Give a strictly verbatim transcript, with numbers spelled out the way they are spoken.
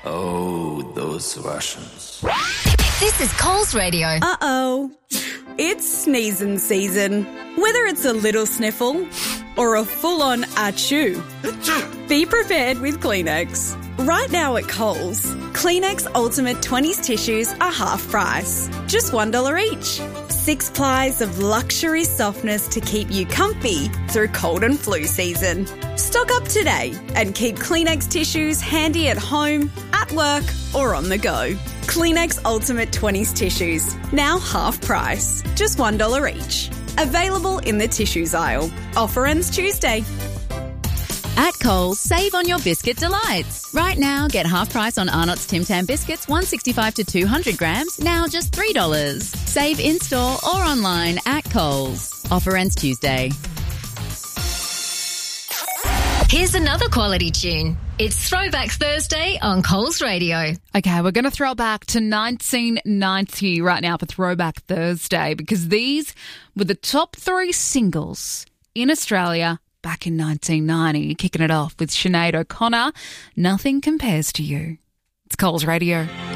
Oh, those Russians. This is Coles Radio. Uh-oh. It's sneezing season. Whether it's a little sniffle or a full-on achoo, be prepared with Kleenex. Right now at Coles, Kleenex Ultimate twenties tissues are half price, just one dollar each. Six plies of luxury softness to keep you comfy through cold and flu season. Stock up today and keep Kleenex tissues handy at home, at work or on the go. Kleenex Ultimate twenties tissues, now half price, just one dollar each. Available in the tissues aisle. Offer ends Tuesday. At Coles, save on your biscuit delights. Right now, get half price on Arnott's Tim Tam biscuits, one sixty-five to two hundred grams, now just three dollars. Save in-store or online at Coles. Offer ends Tuesday. Here's another quality tune. It's Throwback Thursday on Coles Radio. Okay, we're going to throw it back to nineteen ninety right now for Throwback Thursday because these were the top three singles in Australia back in nineteen ninety. Kicking it off with Sinead O'Connor, Nothing Compares to You. It's Coles Radio.